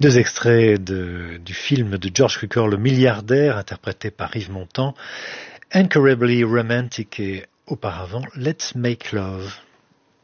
Deux extraits du film de George Cukor, Le Milliardaire, interprété par Yves Montand, Incurably Romantic et auparavant Let's Make Love.